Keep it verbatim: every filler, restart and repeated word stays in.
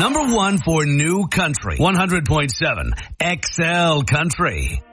Number one for new country. one hundred point seven X L Country.